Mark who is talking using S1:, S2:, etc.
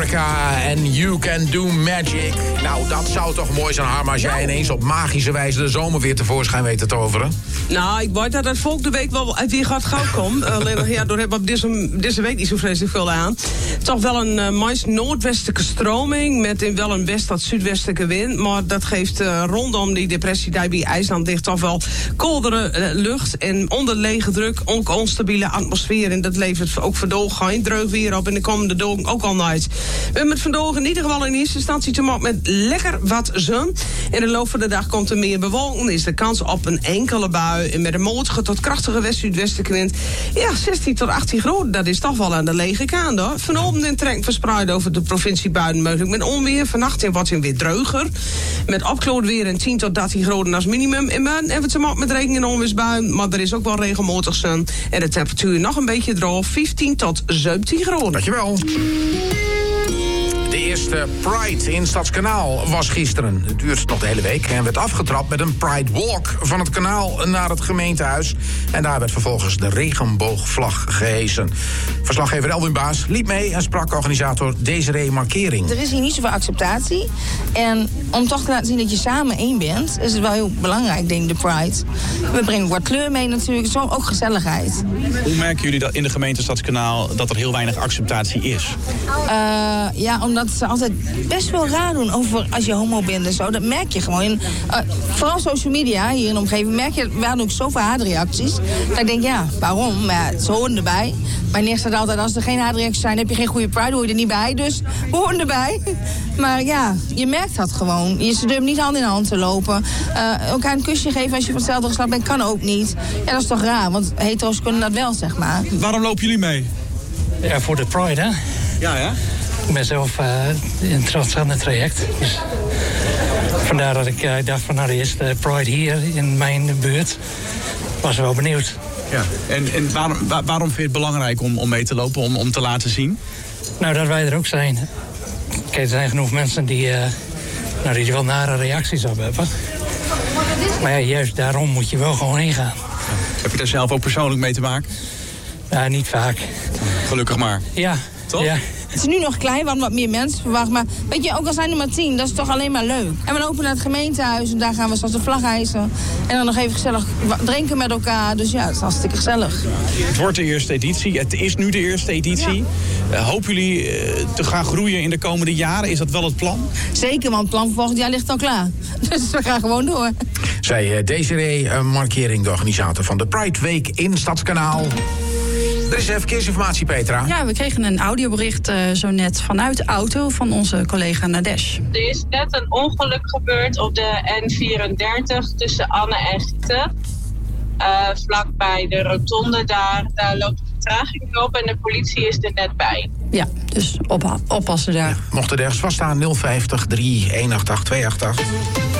S1: America en You Can Do Magic. Nou, dat zou toch mooi zijn, Harm, als jij ineens op magische wijze de zomer weer tevoorschijn weet te toveren.
S2: Nou, ik weet dat het volgende week wel uit weer gaat gauw komen. Alleen ja, door hebben we deze week niet zo vreselijk veel aan. Toch wel een meest noordwestelijke stroming met in wel een west- tot zuidwestelijke wind. Maar dat geeft rondom die depressie daar bij IJsland ligt toch wel koldere lucht. En onder lege druk, onstabiele atmosfeer. En dat levert ook vandaag geen dreug weer op. En de komende dagen ook al nooit. We hebben het vandaag in ieder geval in eerste instantie te maken met lekker wat zon. In de loop van de dag komt er meer bewolking. Is de kans op een enkele bui. En met een matige tot krachtige west-zuidwestelijke wind. Ja, 16 tot 18 graden. Dat is toch wel aan de lege kant, hoor. Vanochtend in trek verspreid over de provincie buiten mogelijk met onweer. Vannacht wordt het weer dreuger. Met opkloot weer en 10 tot 13 graden als minimum. En dan hebben we te maken met regen en onweersbuien. Maar er is ook wel regelmatig zon. En de temperatuur nog een beetje droog. 15 tot 17 graden.
S1: Dankjewel. De eerste Pride in Stadskanaal was gisteren. Het duurt nog de hele week en werd afgetrapt met een Pride Walk van het kanaal naar het gemeentehuis. En daar werd vervolgens de regenboogvlag gehesen. Verslaggever Elwin Baas liep mee en sprak organisator Desiree Markering.
S3: Er is hier niet zoveel acceptatie. En om toch te laten zien dat je samen één bent, is het wel heel belangrijk, denk ik, de Pride. We brengen wat kleur mee natuurlijk, zo ook gezelligheid.
S4: Hoe merken jullie dat in de gemeente Stadskanaal dat er heel weinig acceptatie is?
S3: Ja, omdat ze altijd best wel raar doen over als je homo bent en zo. Dat merk je gewoon. Vooral social media hier in de omgeving merk je, we hadden ook zoveel haatreacties. Dat ik denk, ja, waarom? Maar ze horen erbij. Maar neer staat altijd, als er geen haatreacties zijn, heb je geen goede Pride, hoor je er niet bij. Dus we horen erbij. Maar ja, je merkt dat gewoon. Ze durven niet hand in hand te lopen. Elkaar een kusje geven als je van hetzelfde geslacht bent, kan ook niet. Ja, dat is toch raar, want hetero's kunnen dat wel, zeg maar.
S4: Waarom lopen jullie mee?
S5: Ja, voor de Pride, hè?
S4: Ja, ja?
S5: Ik ben zelf in het transgender traject. Dus vandaar dat ik dacht van, nou, de eerste Pride hier in mijn buurt. Was wel benieuwd.
S4: Ja. En waarom vind je het belangrijk om mee te lopen, om te laten zien?
S5: Nou, dat wij er ook zijn. Kijk, er zijn genoeg mensen die er wel nare reacties op hebben. Maar ja, juist daarom moet je wel gewoon heen gaan.
S4: Heb je daar zelf ook persoonlijk mee te maken?
S5: Ja, niet vaak.
S4: Gelukkig maar.
S5: Ja,
S4: toch?
S5: Ja.
S3: Het is nu nog klein, we hadden wat meer mensen verwacht. Maar weet je, ook al zijn er maar 10, dat is toch alleen maar leuk. En we lopen naar het gemeentehuis en daar gaan we straks de vlag hijsen. En dan nog even gezellig drinken met elkaar. Dus ja, het is hartstikke gezellig.
S4: Het wordt de eerste editie. Het is nu de eerste editie. Ja. Hopen jullie te gaan groeien in de komende jaren? Is dat wel het plan?
S3: Zeker, want het plan voor volgend jaar ligt al klaar. Dus we gaan gewoon door.
S1: Zij Desiree Markering, de organisator van de Pride Week in Stadskanaal. Er is verkeersinformatie, Petra.
S6: Ja, we kregen een audiobericht zo net vanuit de auto van onze collega Nadesh.
S7: Er is net een ongeluk gebeurd op de N34 tussen Anne en Gieten. Vlakbij de rotonde daar loopt de vertraging op en de politie is er net bij.
S6: Ja, dus oppassen daar.
S1: Ja, mocht er ergens vaststaan, 050 3 188 288.